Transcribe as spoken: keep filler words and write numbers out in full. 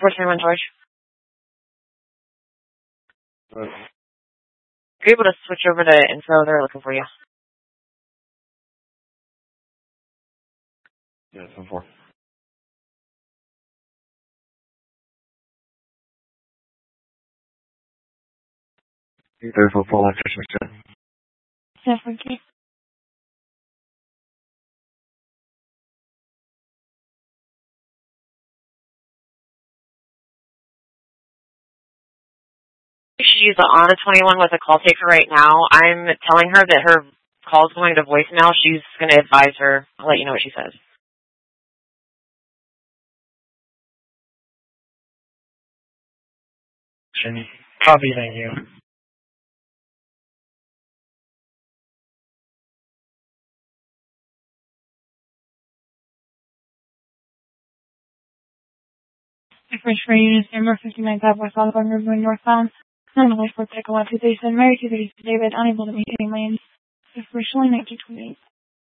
four twenty-one, George. What? You're able to switch over to info. They're looking for you. Yeah, ten four. There's a full electrician. Yeah, thank you. You should use the Honda twenty-one with a call taker right now. I'm telling her that her call's going to voicemail. She's going to advise her. I'll let you know what she says. Copy, thank you. Average for units number fifty-nine Southwest Olive River northbound. Normally for Pickle one two thirty-seven, Mary two thirty-seven, David, unable to meet any lanes. Average showing nineteen twenty-eight.